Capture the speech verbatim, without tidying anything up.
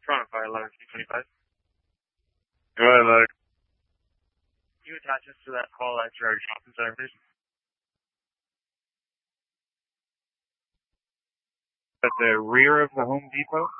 Toronto Fire eleven two twenty-five. Go ahead, Lex. Can you attach us to that call at your shopping center, please? At the rear of the Home Depot?